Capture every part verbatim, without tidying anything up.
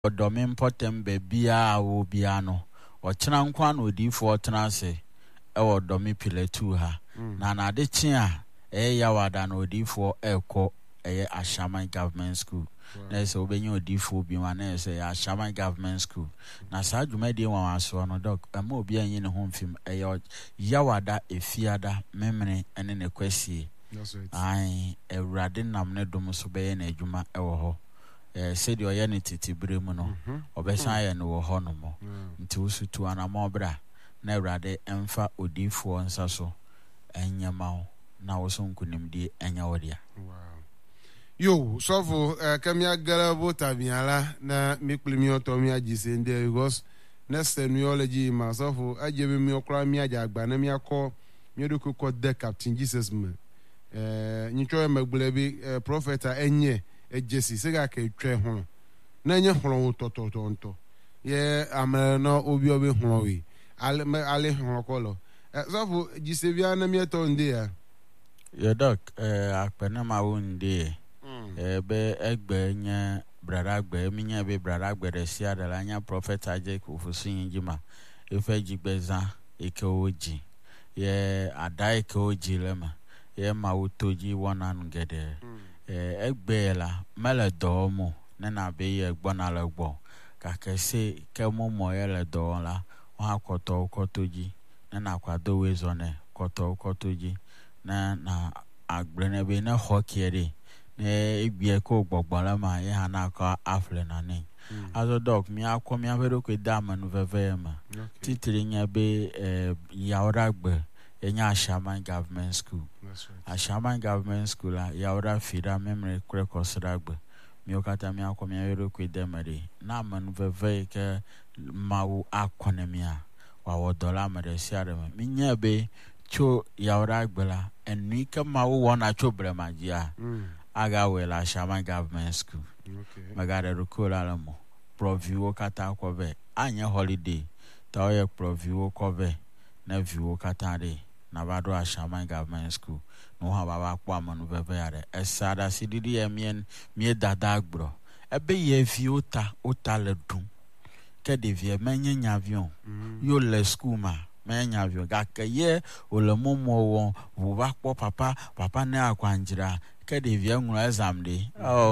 Odomi important bebia wo bia no ochena nkwa na odifo otena ase e odomi pile two ha na na de chi a e yawada na odifo ekọ eye Ashaman Government School na se obenye odifo bi ma na se Ashaman Government School na sa dwumadi wan aso no doc ama obi anyi ne ho mfim eye yawada efiada memene ene ne kwasie ai ewrade nam ne dom so be na adwuma e wo ho eh said your unity tibire mu no obesan ye no wo ho no mo nti usutu anama obra na ewrade emfa odifo nsa so enyama na wo so nkunimdie enya wodia. Wow. Yo, so for uh, kamia garabo tabiala na miklimi otomi agise nde because next neurology ma so for ajebe mi okra mi ajagba na mi akọ mi oduko ko the Captain Jesus man. Eh nyitwa magbule bi prophet enye ejesi sega ka etwe ho na nye horo tototonto ye amara no obi obi ho wi ale ale ho kolo so for gisevia na mi to nde ya Your doc eh akpena ma wonde eh be egbe nya brada gbe mi nya be brada gbe de sia de la nya prophet aje ko fosin jima efe jigbeza eke oji ye adai ke oji lema ye ma wotoji wona ngede eh egbe la mele do mo na na be ye gbona le gbo ka kese ke mo mo ye le do la o akoto kotoji na na kwado wezone koto kotoji na na agbrene be na hokiere na ebie ko gbogbala ma ye hana ka afle na ni azo doc mi akọ mi afero ko da manu veve ma titiri nya be eh yaura gbe enya Ashaman Government School Ashaman Government School la yaura fida memory kure ko sragbe mi okata mi akọ mi afero ko da mari na manu veve ke mawu akonemia wa wodola mare siare mi nya be cho yaura gbela enu ke mawu wona cho bremagia aga wela Ashaman Government School okay magare rukola lamo proviwo kata ko be anya holiday ta oye proviwo ko be na viwo kata de na bado Ashaman Government School no ha baba kwa manu bebe yare esada sididi emien mie dada agbro ebe ye vi ota ota le dun ke de vie menye nya avion yo le school ma menya avion ga ke ye o le momo won wo ba po papa papa ne akwanjira ke de vie nwura exam de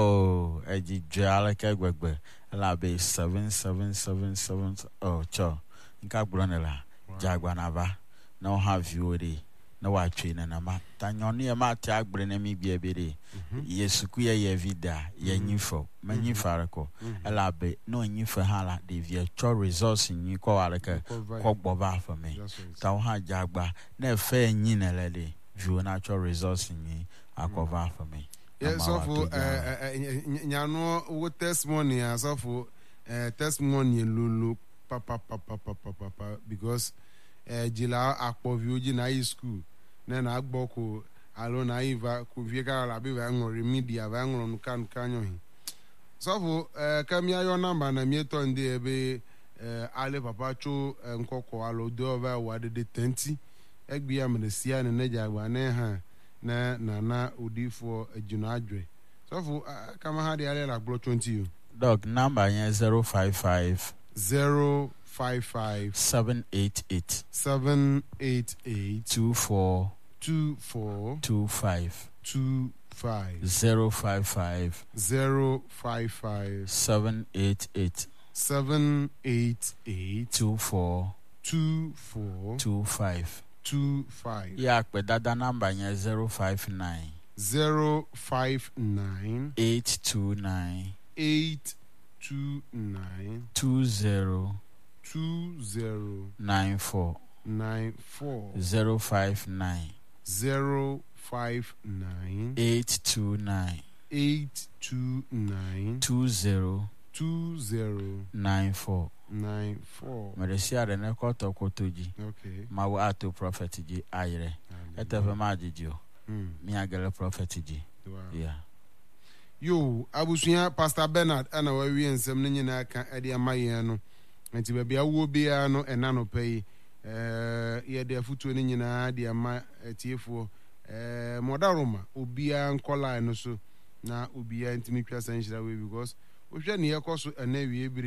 oh eji jala ke gbegbe la be seven seven seven seven oh cho nka gbro ne la jagba na ba na have you de na wa twe na na ma tanyoni e ma ta agbre na mi bia be de yesuku ye ye vida ye nyifo manyifare ko la be no nyifa hala de vie cho resource nyi ko wale ke ko gboba for me ta ha jagba na fe nyi na le de view natural resource nyi akova for me. Yes, so for nyano wo testimony so for testimony lulu papa papa papa papa because eh jila akpo view na high school na na agboko alo na iva ku viega la be va ngori media va ngoro kan kanyo hi so for eh kamia yo number na mi to ndi ebe eh ale papa cho nkoko alo do va wa de twenty egbi am na sia na naja wa na ha na na na odifo ajuna adwe so for kama ha de ale la glo twenty you dog number yen zero five five zero five five seven eight eight seven eight eight two four two four two five two five zero five five zero five five seven eight eight seven eight eight two four two four two five two five. Yeah, but that number yen zero five nine zero five nine eight two nine eight two nine two zero two zero nine four nine four zero five nine zero five nine eight two nine eight two nine two zero two zero nine four nine four. Meresia de ne koto kotoji. Okay. Ma wa ato prophet ji ayre. Etefe ma jijio. Mm. Mi agele prophet ji. Wow. Yeah. Yo, abusuya Pastor Bernard ana wa wi ensem ne nyina ka ade amaye no. Enti ba bia wo bia no ena no pay eh ye de afutuo ne nyina de ama etiefo eh modaroma obia nkola no so na obia ntimi twa san hira we because wohwɛ ne yɛkɔ so ɛna wie bire